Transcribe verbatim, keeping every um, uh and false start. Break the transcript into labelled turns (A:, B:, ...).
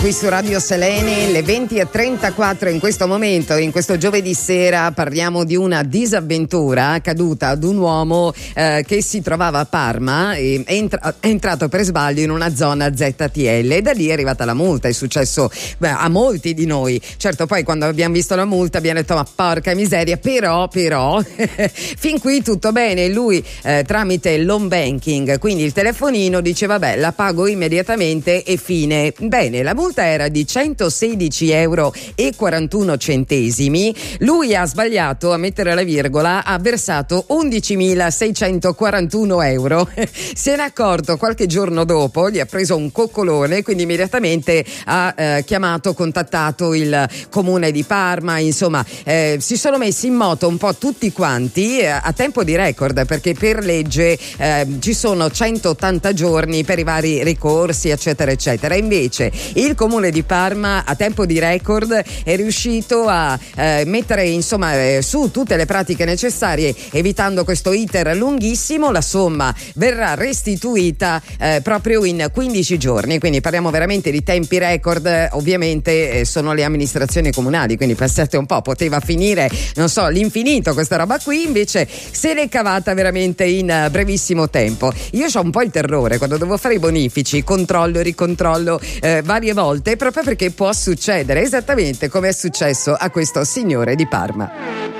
A: Qui su Radio Selene, le venti e trentaquattro in questo momento, in questo giovedì sera parliamo di una disavventura accaduta ad un uomo eh, che si trovava a Parma e è, entra- è entrato per sbaglio in una zona Z T L e da lì è arrivata la multa. È successo beh, a molti di noi. Certo, poi quando abbiamo visto la multa abbiamo detto ma porca miseria, però però fin qui tutto bene. Lui eh, tramite l'home banking, quindi il telefonino, dice vabbè, la pago immediatamente e fine. Bene, la multa era di centosedici euro e quarantuno centesimi. Lui ha sbagliato a mettere la virgola, ha versato undicimilaseicentoquarantuno euro. Se n'è accorto qualche giorno dopo, gli ha preso un coccolone, quindi immediatamente ha eh, chiamato, contattato il comune di Parma. Insomma, eh, si sono messi in moto un po' tutti quanti eh, a tempo di record, perché per legge eh, ci sono centottanta giorni per i vari ricorsi, eccetera eccetera. Invece il comune di Parma a tempo di record è riuscito a eh, mettere insomma eh, su tutte le pratiche necessarie, evitando questo iter lunghissimo. La somma verrà restituita eh, proprio in quindici giorni, quindi parliamo veramente di tempi record. Ovviamente eh, sono le amministrazioni comunali, quindi pensate un po', poteva finire non so l'infinito questa roba qui, invece se l'è cavata veramente in brevissimo tempo. Io ho un po' il terrore quando devo fare i bonifici, controllo e ricontrollo eh, varie volte, proprio perché può succedere esattamente come è successo a questo signore di Parma.